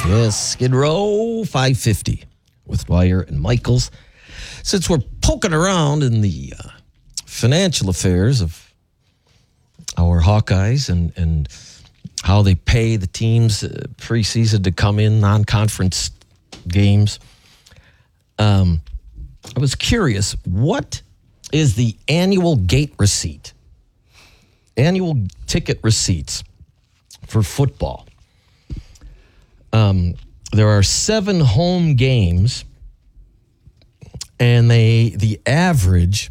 Yes, Skid Row 550 with Dwyer and Michaels. Since we're poking around in the financial affairs of our Hawkeyes and how they pay the teams preseason to come in non-conference games, I was curious, what is the annual gate receipt? Annual ticket receipts for football. There are 7 home games, and the average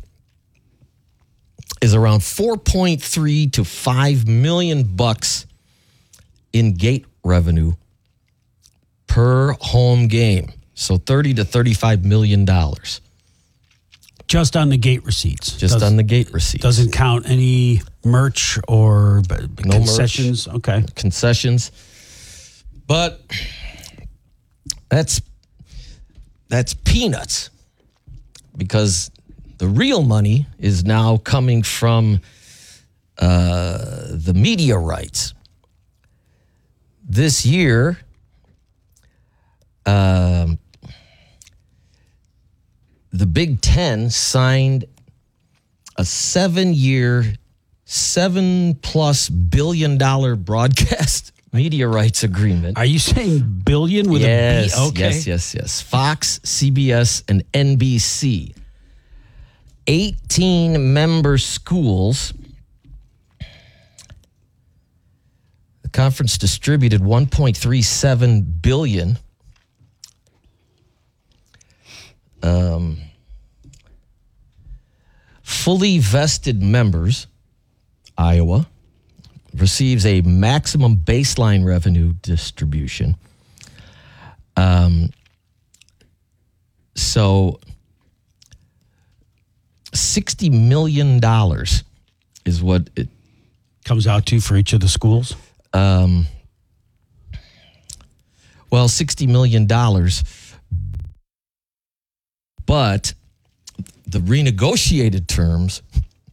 is around $4.3 to $5 million bucks in gate revenue per home game. So $30 to $35 million. Just on the gate receipts. On the gate receipts. Doesn't count any merch or concessions. Merch, okay. Concessions. But that's peanuts, because the real money is now coming from the media rights. This year, the Big Ten signed a 7-year, $7+ billion broadcast media rights agreement. Are you saying billion with a B? Okay. Yes. Fox, CBS, and NBC. 18 member schools. The conference distributed $1.37 billion. Fully vested members, Iowa, receives a maximum baseline revenue distribution. So $60 million is what it comes out to for each of the schools. Well, $60 million, but the renegotiated terms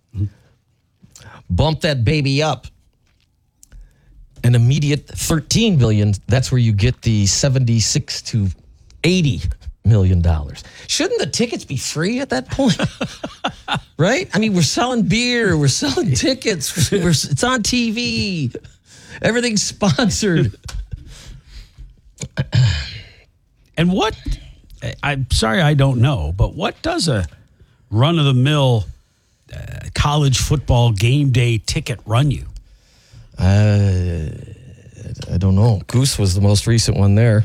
bump that baby up an immediate $13 billion. That's where you get the $76 to $80 million. Shouldn't the tickets be free at that point? Right? I mean, we're selling beer, we're selling tickets, it's on TV, everything's sponsored. And what, I'm sorry I don't know, but what does a run-of-the-mill college football game day ticket run you? I don't know. Goose was the most recent one there.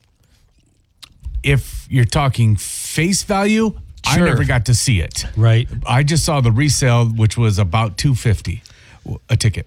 If you're talking face value, Sure. I never got to see it. Right. I just saw the resale, which was about $250 a ticket.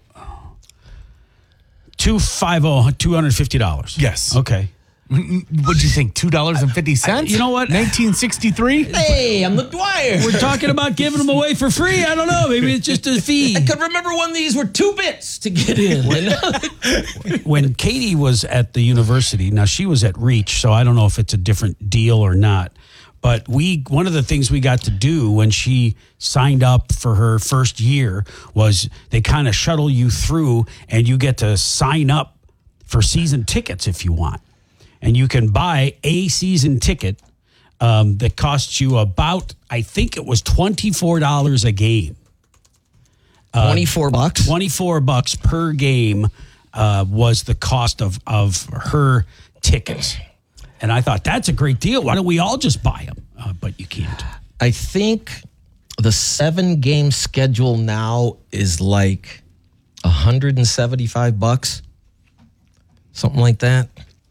$250. Yes. Okay. What'd you think? $2.50? You know what? 1963? Hey, I'm the Dwyer. We're talking about giving them away for free. I don't know. Maybe it's just a fee. I could remember when these were 2 bits to get in. When Katie was at the university, now she was at Reach, so I don't know if it's a different deal or not. But one of the things we got to do when she signed up for her first year was they kind of shuttle you through, and you get to sign up for season tickets if you want. And you can buy a season ticket that costs you about, I think it was $24 a game. $24? $24 per game was the cost of her tickets. And I thought, that's a great deal. Why don't we all just buy them? But you can't. I think the 7-game schedule now is like $175, something like that.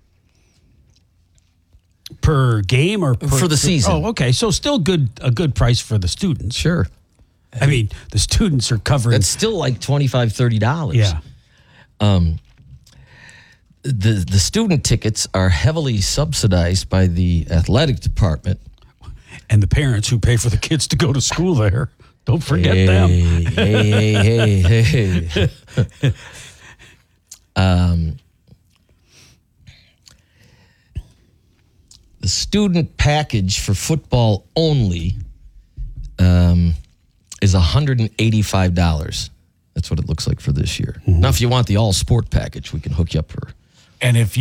Per game or for the season? Oh, okay. So still a good price for the students. Sure. I mean, the students are covering. It's still like $25, $30. Yeah. The student tickets are heavily subsidized by the athletic department. And the parents who pay for the kids to go to school there. Don't forget them. Hey. The student package for football only is $185. That's what it looks like for this year. Now, if you want the all sport package, we can hook you up for. And if